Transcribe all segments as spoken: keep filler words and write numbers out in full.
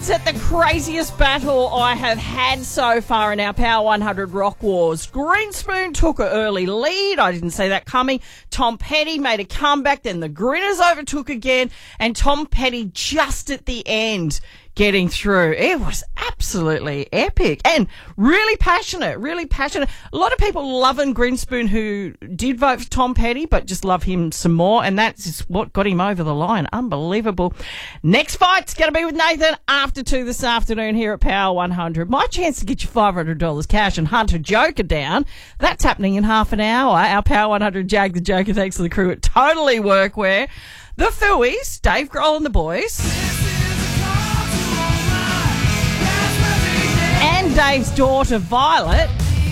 shots at the craziest battle I have had so far in our Power one hundred Rock Wars. Greenspoon took an early lead. I didn't see that coming. Tom Petty made a comeback. Then the Grinners overtook again. And Tom Petty just at the end getting through. It was absolutely epic and really passionate, really passionate. A lot of people loving Greenspoon who did vote for Tom Petty, but just love him some more, and that's what got him over the line. Unbelievable. Next fight's going to be with Nathan after two this afternoon here at Power one hundred. My chance to get you five hundred dollars cash and hunt a Joker down. That's happening in half an hour. Our Power one hundred Jag the Joker, thanks to the crew at Totally Workwear. The Phooies, Dave Grohl and the boys. And Dave's daughter, Violet.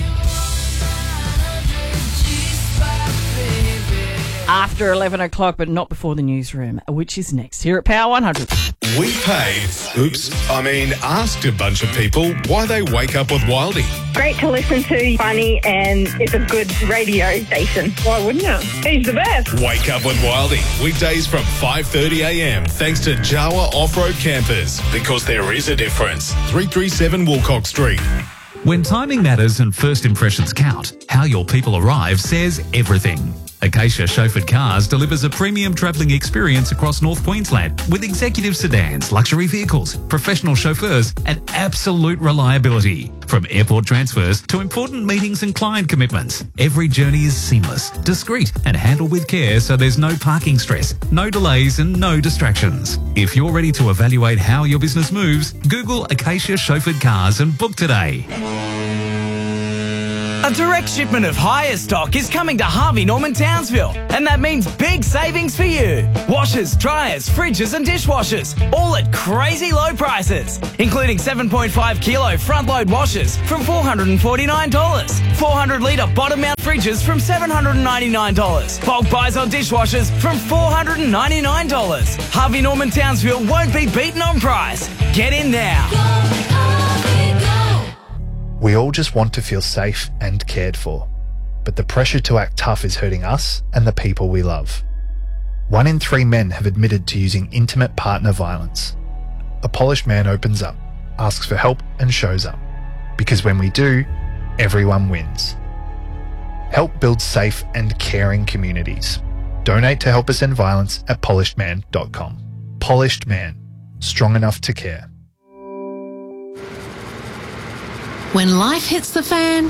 After eleven o'clock, but not before the newsroom, which is next here at Power one hundred. We paid, oops, I mean asked a bunch of people why they wake up with Wildy. Great to listen to, funny, and it's a good radio station. Why wouldn't you? He's the best. Wake up with Wildy, weekdays from five thirty a m, thanks to Jawa Off-Road Campers, because there is a difference. three thirty-seven Wilcox Street. When timing matters and first impressions count, how your people arrive says everything. Acacia Chauffeured Cars delivers a premium travelling experience across North Queensland with executive sedans, luxury vehicles, professional chauffeurs and absolute reliability. From airport transfers to important meetings and client commitments, every journey is seamless, discreet and handled with care so there's no parking stress, no delays and no distractions. If you're ready to evaluate how your business moves, Google Acacia Chauffeured Cars and book today. A direct shipment of hire stock is coming to Harvey Norman Townsville, and that means big savings for you. Washers, dryers, fridges and dishwashers, all at crazy low prices, including seven point five kilo front load washers from four hundred forty-nine dollars, four hundred litre bottom mount fridges from seven hundred ninety-nine dollars, bulk buys on dishwashers from four hundred ninety-nine dollars. Harvey Norman Townsville won't be beaten on price. Get in now. We all just want to feel safe and cared for, but the pressure to act tough is hurting us and the people we love. One in three men have admitted to using intimate partner violence. A polished man opens up, asks for help and shows up. Because when we do, everyone wins. Help build safe and caring communities. Donate to Help Us End Violence at polished man dot com. Polished Man, strong enough to care. When life hits the fan,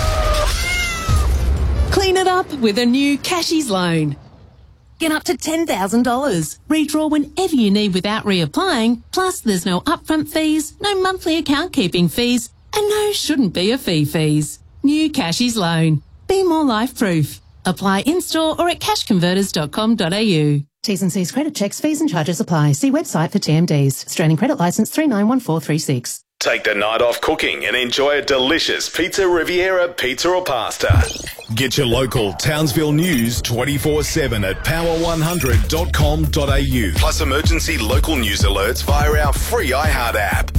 clean it up with a new Cashies loan. Get up to ten thousand dollars. Redraw whenever you need without reapplying. Plus, there's no upfront fees, no monthly account keeping fees, and no shouldn't be a fee fees. New Cashies loan. Be more life-proof. Apply in-store or at cash converters dot com dot a u. T's and C's credit checks, fees and charges apply. See website for T M Ds. Australian Credit Licence three nine one four three six. Take the night off cooking and enjoy a delicious Pizza Riviera pizza or pasta. Get your local Townsville news twenty-four seven at power one hundred dot com dot a u. Plus emergency local news alerts via our free iHeart app.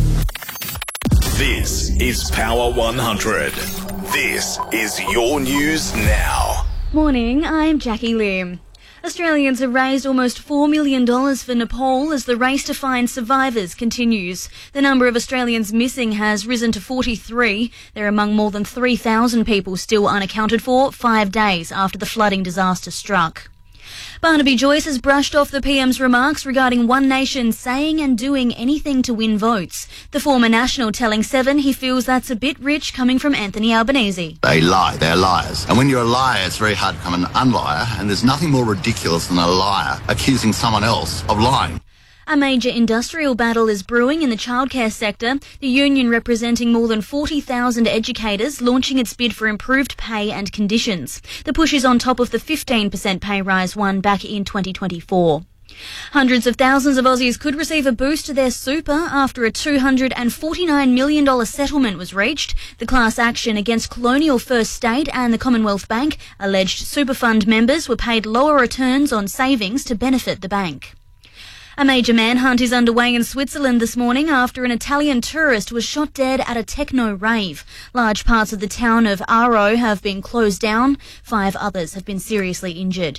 This is Power one hundred. This is your news now. Morning, I'm Jackie Lim. Australians have raised almost four million dollars for Nepal as the race to find survivors continues. The number of Australians missing has risen to forty-three. They're among more than three thousand people still unaccounted for five days after the flooding disaster struck. Barnaby Joyce has brushed off the P M's remarks regarding One Nation saying and doing anything to win votes. The former National telling Seven he feels that's a bit rich coming from Anthony Albanese. They lie, they're liars. And when you're a liar, it's very hard to become an unliar, and there's nothing more ridiculous than a liar accusing someone else of lying. A major industrial battle is brewing in the childcare sector, the union representing more than forty thousand educators launching its bid for improved pay and conditions. The push is on top of the fifteen percent pay rise won back in twenty twenty-four. Hundreds of thousands of Aussies could receive a boost to their super after a two hundred forty-nine million dollars settlement was reached. The class action against Colonial First State and the Commonwealth Bank alleged super fund members were paid lower returns on savings to benefit the bank. A major manhunt is underway in Switzerland this morning after an Italian tourist was shot dead at a techno rave. Large parts of the town of Aro have been closed down. Five others have been seriously injured.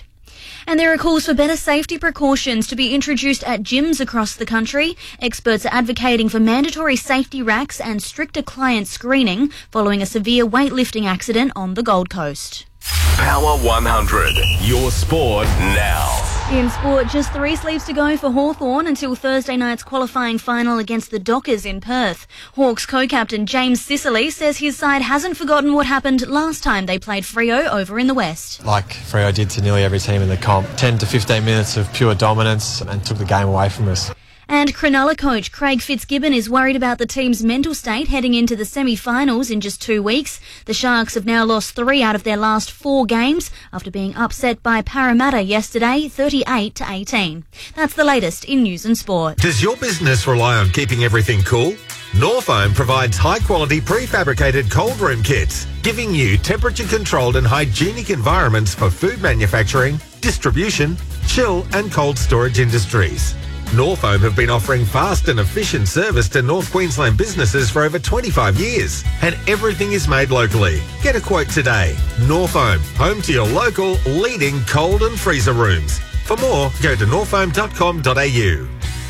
And there are calls for better safety precautions to be introduced at gyms across the country. Experts are advocating for mandatory safety racks and stricter client screening following a severe weightlifting accident on the Gold Coast. Power one hundred, your sport now. In sport, just three sleeps to go for Hawthorn until Thursday night's qualifying final against the Dockers in Perth. Hawks co-captain James Sicily says his side hasn't forgotten what happened last time they played Freo over in the West. Like Freo did to nearly every team in the comp, ten to fifteen minutes of pure dominance and took the game away from us. And Cronulla coach Craig Fitzgibbon is worried about the team's mental state heading into the semi-finals in just two weeks. The Sharks have now lost three out of their last four games after being upset by Parramatta yesterday, thirty-eight to eighteen. That's the latest in news and sport. Does your business rely on keeping everything cool? Norfoam provides high-quality prefabricated cold room kits, giving you temperature-controlled and hygienic environments for food manufacturing, distribution, chill and cold storage industries. Norfoam have been offering fast and efficient service to North Queensland businesses for over twenty-five years, and everything is made locally. Get a quote today. Norfoam, home to your local leading cold and freezer rooms. For more, go to norfoam dot com dot a u.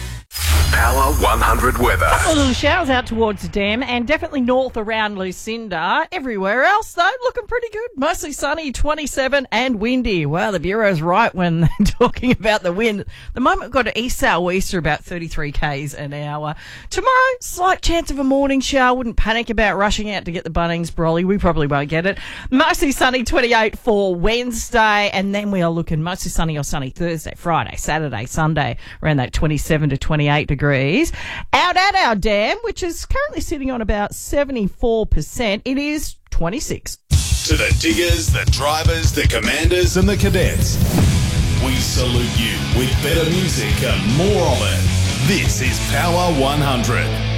Power one hundred weather. A little showers out towards the dam and definitely north around Lucinda. Everywhere else, though, looking pretty good. Mostly sunny, twenty-seven and windy. Well, the Bureau's right when they're talking about the wind. The moment we've got an east sou'easter about thirty-three kays an hour. Tomorrow, slight chance of a morning shower. Wouldn't panic about rushing out to get the Bunnings brolly. We probably won't get it. Mostly sunny, twenty-eight for Wednesday. And then we are looking mostly sunny or sunny Thursday, Friday, Saturday, Sunday, around that twenty-seven to twenty-eight degrees. Out at our dam, which is currently sitting on about seventy-four percent, it is twenty-six. To the diggers, the drivers, the commanders and the cadets, we salute you with better music and more of it. This is Power one hundred.